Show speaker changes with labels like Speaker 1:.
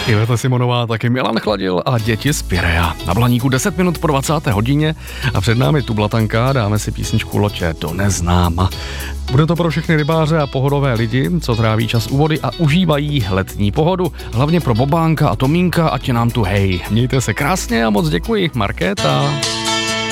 Speaker 1: Iveta Simonová, taky Milan Chladil a děti z Pirea. Na Blaníku 10 minut po 20. hodině a před námi Tublatanka, dáme si písničku Lotě do neznáma. Bude to pro všechny rybáře a pohodové lidi, co tráví čas u vody a užívají letní pohodu. Hlavně pro Bobánka a Tomínka, ať je nám tu hej. Mějte se krásně a moc děkuji, Markéta.